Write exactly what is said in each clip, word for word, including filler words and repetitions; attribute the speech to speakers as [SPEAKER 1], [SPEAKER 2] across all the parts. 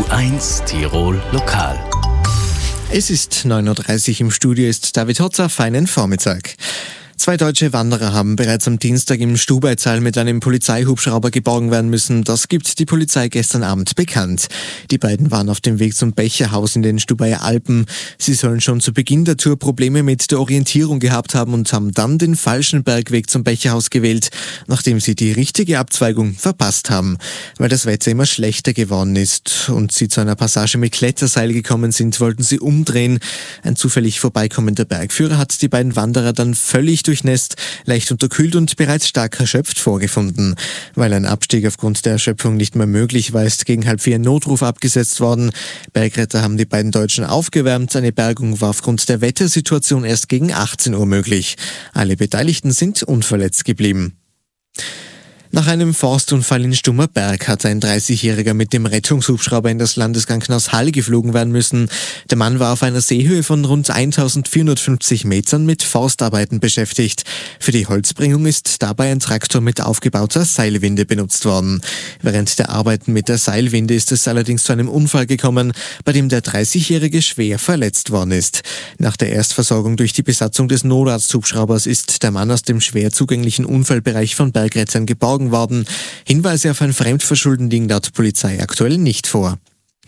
[SPEAKER 1] eins Tirol Lokal.
[SPEAKER 2] Es ist neun Uhr dreißig, im Studio ist David Hotzer. Feinen Vormittag. Zwei deutsche Wanderer haben bereits am Dienstag im Stubaital mit einem Polizeihubschrauber geborgen werden müssen. Das gibt die Polizei gestern Abend bekannt. Die beiden waren auf dem Weg zum Becherhaus in den Stubaier Alpen. Sie sollen schon zu Beginn der Tour Probleme mit der Orientierung gehabt haben und haben dann den falschen Bergweg zum Becherhaus gewählt, nachdem sie die richtige Abzweigung verpasst haben. Weil das Wetter immer schlechter geworden ist und sie zu einer Passage mit Kletterseil gekommen sind, wollten sie umdrehen. Ein zufällig vorbeikommender Bergführer hat die beiden Wanderer dann völlig durchnässt, leicht unterkühlt und bereits stark erschöpft vorgefunden. Weil ein Abstieg aufgrund der Erschöpfung nicht mehr möglich war, ist gegen halb vier ein Notruf abgesetzt worden. Bergretter haben die beiden Deutschen aufgewärmt. Eine Bergung war aufgrund der Wettersituation erst gegen achtzehn Uhr möglich. Alle Beteiligten sind unverletzt geblieben. Nach einem Forstunfall in Stummerberg hat ein dreißigjähriger mit dem Rettungshubschrauber in das Landeskrankenhaus Hall geflogen werden müssen. Der Mann war auf einer Seehöhe von rund eintausendvierhundertfünfzig Metern mit Forstarbeiten beschäftigt. Für die Holzbringung ist dabei ein Traktor mit aufgebauter Seilwinde benutzt worden. Während der Arbeiten mit der Seilwinde ist es allerdings zu einem Unfall gekommen, bei dem der dreißigjährige schwer verletzt worden ist. Nach der Erstversorgung durch die Besatzung des Notarzthubschraubers ist der Mann aus dem schwer zugänglichen Unfallbereich von Bergrettern geborgen worden. Hinweise auf ein Fremdverschulden liegen laut Polizei aktuell nicht vor.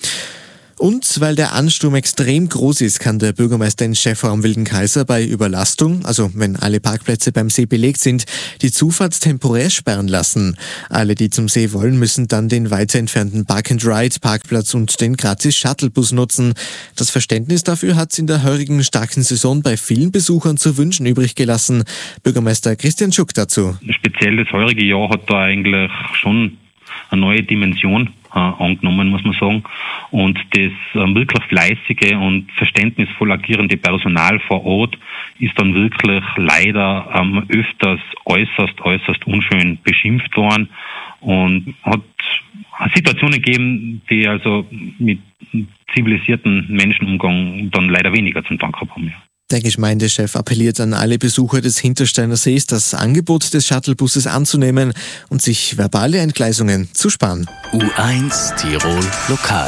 [SPEAKER 2] Und weil der Ansturm extrem groß ist, kann der Bürgermeister in Schäfau am Wilden Kaiser bei Überlastung, also wenn alle Parkplätze beim See belegt sind, die Zufahrt temporär sperren lassen. Alle, die zum See wollen, müssen dann den weiter entfernten Park-and-Ride-Parkplatz und den Gratis-Shuttlebus nutzen. Das Verständnis dafür hat in der heurigen starken Saison bei vielen Besuchern zu wünschen übrig gelassen. Bürgermeister Christian Schuck dazu.
[SPEAKER 3] Speziell das heurige Jahr hat da eigentlich schon eine neue Dimension äh, angenommen, muss man sagen. Und das ähm, wirklich fleißige und verständnisvoll agierende Personal vor Ort ist dann wirklich leider ähm, öfters äußerst, äußerst unschön beschimpft worden und hat Situationen gegeben, die also mit zivilisierten Menschenumgang dann leider weniger zum Dank haben. Ja.
[SPEAKER 2] Der Gemeindechef appelliert an alle Besucher des Hintersteiner Sees, das Angebot des Shuttlebusses anzunehmen und sich verbale Entgleisungen zu sparen.
[SPEAKER 1] U eins Tirol Lokal.